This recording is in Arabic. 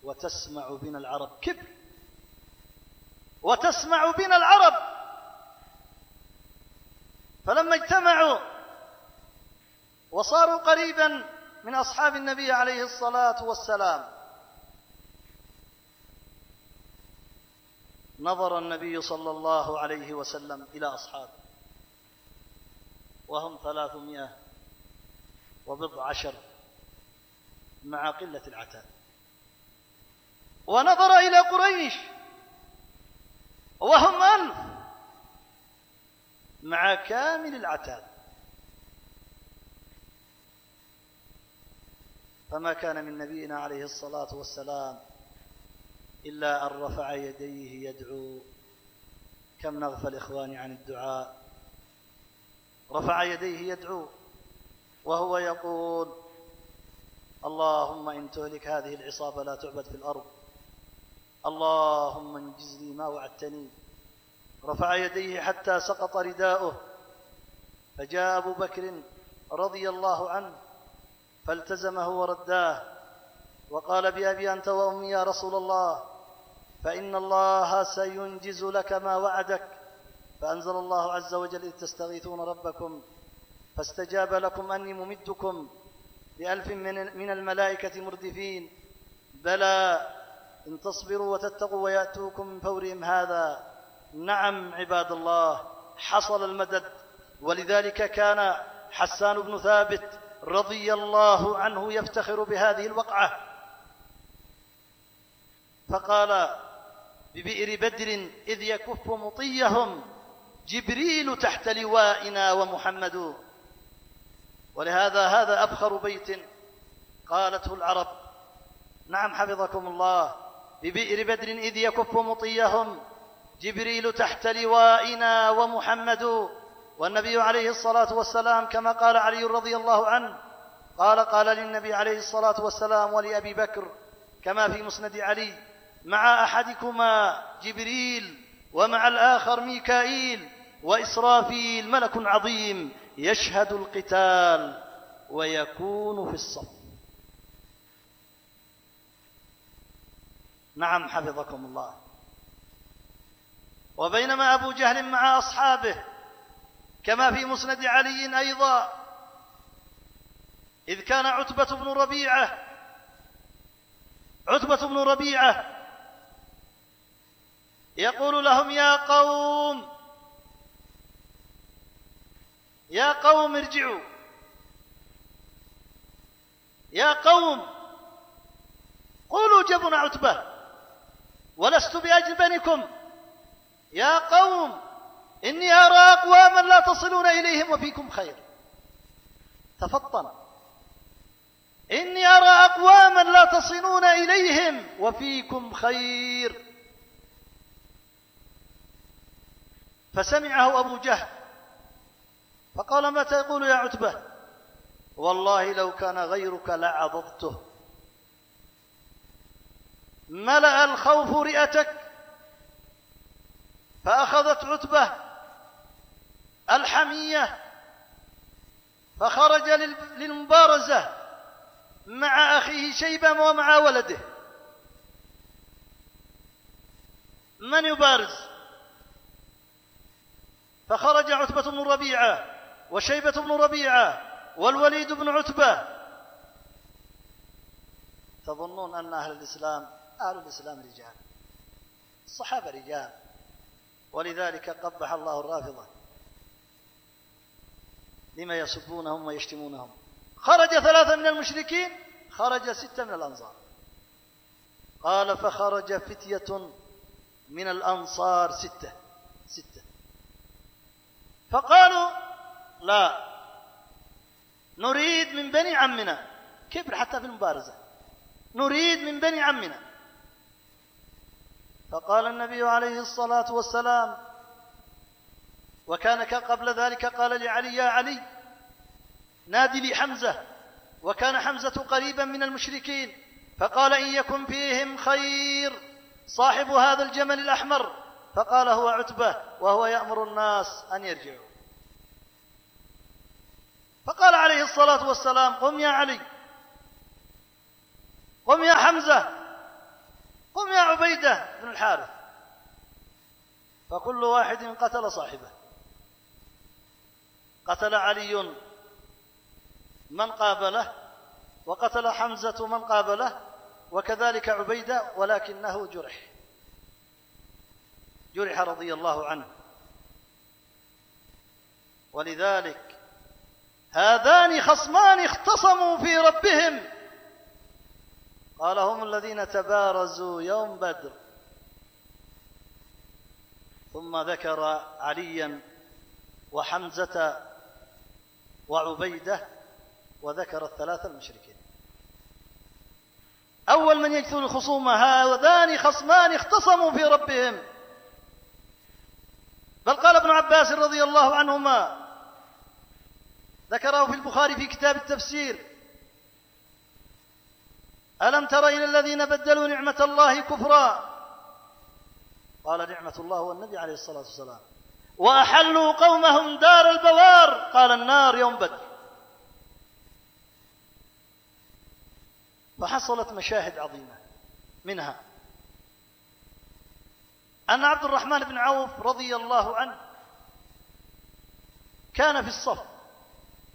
وتسمع بنا العرب. كبر. وتسمع بنا العرب. فلما اجتمعوا وصاروا قريبا من أصحاب النبي عليه الصلاة والسلام، نظر النبي صلى الله عليه وسلم إلى أصحابه وهم 310 مع قلة العتاد، ونظر إلى قريش وهم 1000 مع كامل العتاد. فما كان من نبينا عليه الصلاة والسلام إلا أن رفع يديه يدعو. كم نغفل إخواني عن الدعاء. رفع يديه يدعو وهو يقول: اللهم إن تهلك هذه العصابة لا تعبد في الأرض، اللهم انجز لي ما وعدتني. رفع يديه حتى سقط رداؤه، فجاء أبو بكر رضي الله عنه فالتزمه ورداه وقال: بأبي أنت وأمي يا رسول الله، فإن الله سينجز لك ما وعدك. فأنزل الله عز وجل: إذ تستغيثون ربكم فاستجاب لكم أني ممدكم ب1000 من الملائكة مردفين، بلى إن تصبروا وتتقوا ويأتوكم من فورهم هذا. نعم عباد الله، حصل المدد. ولذلك كان حسان بن ثابت رضي الله عنه يفتخر بهذه الوقعة، فقال: ببئر بدر إذ يكف مطيهم جبريل تحت لوائنا ومحمد. ولهذا هذا أفخر بيت قالته العرب. نعم حفظكم الله. ببئر بدر إذ يكف مطيهم جبريل تحت لوائنا ومحمد. والنبي عليه الصلاة والسلام كما قال علي رضي الله عنه، قال للنبي عليه الصلاة والسلام ولأبي بكر كما في مسند علي: مع أحدكما جبريل ومع الآخر ميكائيل وإسرافيل ملك عظيم يشهد القتال ويكون في الصف. نعم حفظكم الله. وبينما أبو جهل مع أصحابه كما في مسند علي أيضا، إذ كان عتبة بن ربيعة يقول لهم: يا قوم ارجعوا، يا قوم قولوا جبن عتبة ولست بأجبنكم، يا قوم إني أرى أقواما لا تصلون إليهم وفيكم خير. تفطن. إني أرى أقواما لا تصلون إليهم وفيكم خير. فسمعه أبو جهل فقال: ما تقول يا عتبة؟ والله لو كان غيرك لعضضته. ملأ الخوف رئتك، فأخذت عتبة الحمية فخرج للمبارزة مع أخيه شيبة ومع ولده. من يبارز؟ فخرج عتبة بن ربيعة وشيبة بن ربيعة والوليد بن عتبة. تظنون أن أهل الإسلام رجال، الصحابة رجال، ولذلك قبح الله الرافضة لما يسبونهم ويشتمونهم. خرج 3 من المشركين، خرج 6 من الأنصار. قال: فخرج فتية من الأنصار 6 فقالوا: لا، نريد من بني عمنا. كبر حتى في المبارزة، نريد من بني عمنا. فقال النبي عليه الصلاة والسلام، وكان قبل ذلك قال لعلي: يا علي نادي لي حمزة، وكان حمزة قريبا من المشركين، فقال: إن يكن فيهم خير صاحب هذا الجمل الأحمر. فقال: هو عتبة وهو يأمر الناس أن يرجعوا. فقال عليه الصلاة والسلام: قم يا علي، قم يا حمزة، قم يا عبيدة بن الحارث. فكل واحد قتل صاحبه. قتل علي من قابله، وقتل حمزة من قابله، وكذلك عبيدة، ولكنه جرح رضي الله عنه. ولذلك هذان خصمان اختصموا في ربهم، قال هم الذين تبارزوا يوم بدر، ثم ذكر عليا وحمزة وعبيدة، وذكر الثلاثة المشركين. أول من يكثر الخصومة هذان خصمان اختصموا في ربهم. بل قال ابن عباس رضي الله عنهما، ذكره في البخاري في كتاب التفسير: ألم تر إلى الذين بدلوا نعمة الله كفرا؟ قال: نعمة الله والنبي عليه الصلاة والسلام. وأحلوا قومهم دار البوار، قال: النار يوم بدر. فحصلت مشاهد عظيمة، منها أن عبد الرحمن بن عوف رضي الله عنه كان في الصف